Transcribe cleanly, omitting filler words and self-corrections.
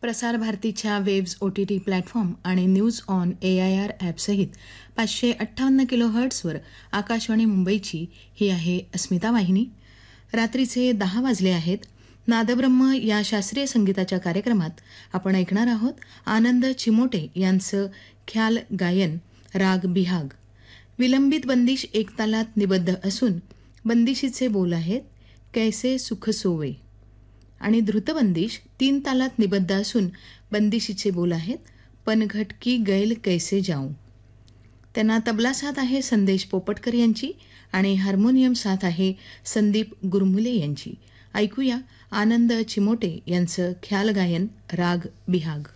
प्रसार भारतीच्या waves OTT platform आणि न्यूज ऑन AIR ॲपसहित 558 किलोहर्ट्झवर आकाशवाणी मुंबईची ही आहे अस्मिता वाहिनी. रात्रीचे 10 वाजले आहेत. नादब्रह्म या शास्त्रीय संगीताच्या कार्यक्रमात आपण ऐकणार आहोत आनंद चिमोटे यांचं ख्याल गायन राग बिहाग. विलंबित बंदिश एक तालात निबद्ध असून बंदिशीचे बोल आहेत कैसे सुख सोवे आणि द्रुतबंदिश 3 तालात निबद्ध असून बंदिशीचे बोल आहेत पनघट की गैल कैसे जाऊं. त्यांना तबला साथ आहे संदेश पोपटकर यांची आणि हार्मोनियम साथ आहे संदीप गुरमुले यांची. ऐकूया आनंद चिमोटे यांचं ख्याल गायन राग बिहाग.